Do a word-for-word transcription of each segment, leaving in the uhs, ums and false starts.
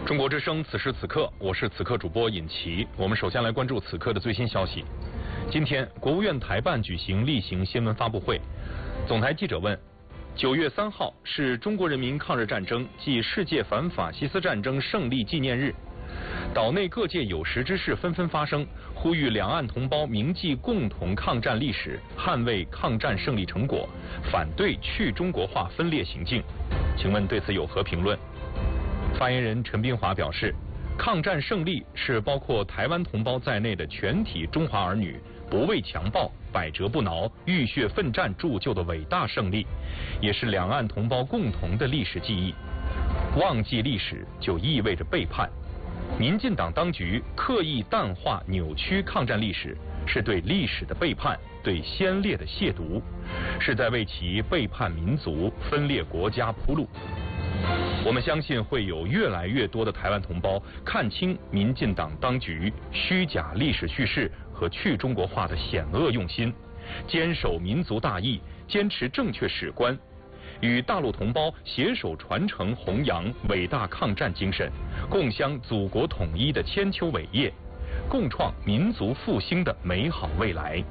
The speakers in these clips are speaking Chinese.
中国之声，此时此刻，我是此刻主播尹奇。我们首先来关注此刻的最新消息。今天，国务院台办举行例行新闻发布会，总台记者问：九月三号是中国人民抗日战争暨世界反法西斯战争胜利纪念日，岛内各界有识之士纷纷发声，呼吁两岸同胞铭记共同抗战历史，捍卫抗战胜利成果，反对去中国化分裂行径。请问对此有何评论？发言人陈斌华表示，抗战胜利是包括台湾同胞在内的全体中华儿女不畏强暴、百折不挠、浴血奋战铸就的伟大胜利，也是两岸同胞共同的历史记忆。忘记历史就意味着背叛。民进党当局刻意淡化、扭曲抗战历史，是对历史的背叛，对先烈的亵渎，是在为其背叛民族、分裂国家铺路。我们相信会有越来越多的台湾同胞看清民进党当局虚假历史叙事和去中国化的险恶用心，坚守民族大义，坚持正确史观，与大陆同胞携手传承弘扬伟大抗战精神，共襄祖国统一的千秋伟业，共创民族复兴的美好未来。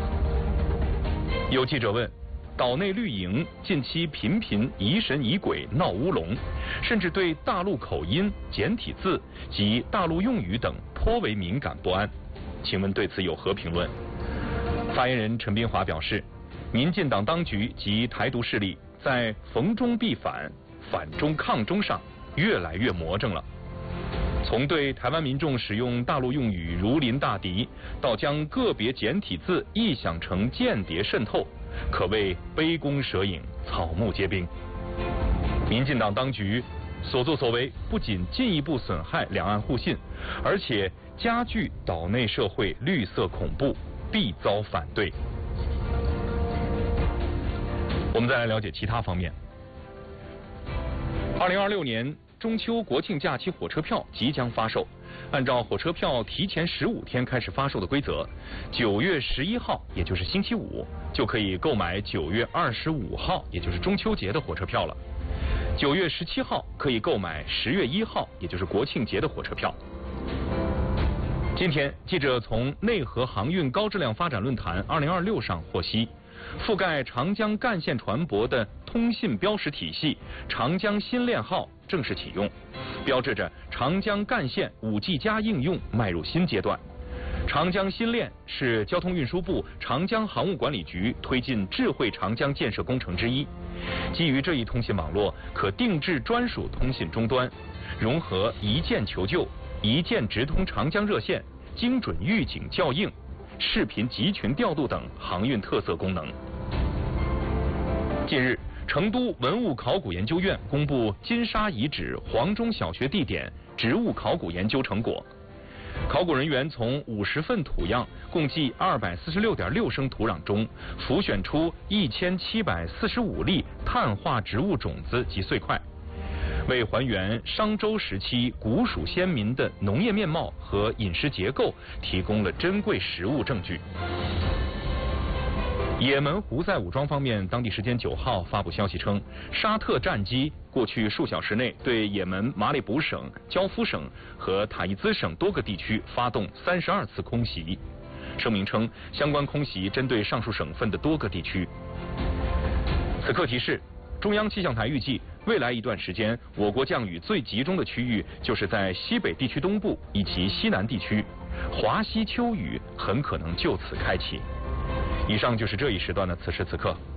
有记者问，岛内绿营近期频频疑神疑鬼、闹乌龙，甚至对大陆口音、简体字及大陆用语等颇为敏感不安，请问对此有何评论？发言人陈斌华表示，民进党当局及台独势力在逢中必反、反中抗中上越来越魔怔了。从对台湾民众使用大陆用语如临大敌，到将个别简体字臆想成间谍渗透，可谓杯弓蛇影、草木皆兵。民进党当局所作所为不仅进一步损害两岸互信，而且加剧岛内社会绿色恐怖，必遭反对。我们再来了解其他方面。二零二六年中秋国庆假期火车票即将发售，按照火车票提前十五天开始发售的规则，九月十一号，也就是星期五，就可以购买九月二十五号，也就是中秋节的火车票了。九月十七号可以购买十月一号，也就是国庆节的火车票。今天，记者从内河航运高质量发展论坛二零二六上获悉，覆盖长江干线船舶的通信标识体系长江新链号正式启用，标志着长江干线 五 G 加应用迈入新阶段。长江新链是交通运输部长江航务管理局推进智慧长江建设工程之一。基于这一通信网络，可定制专属通信终端，融合一键求救、一键直通长江热线、精准预警校应、视频集群调度等航运特色功能。近日，成都文物考古研究院公布金沙遗址黄中小学地点植物考古研究成果。考古人员从五十份土样，共计二百四十六点六升土壤中，浮选出一千七百四十五粒碳化植物种子及碎块，为还原商周时期古蜀先民的农业面貌和饮食结构提供了珍贵实物证据。也门胡塞武装方面当地时间九号发布消息称，沙特战机过去数小时内对也门马里卜省、焦夫省和塔伊兹省多个地区发动三十二次空袭。声明称，相关空袭针对上述省份的多个地区。此刻提示，中央气象台预计，未来一段时间，我国降雨最集中的区域就是在西北地区东部以及西南地区，华西秋雨很可能就此开启。以上就是这一时段的此时此刻。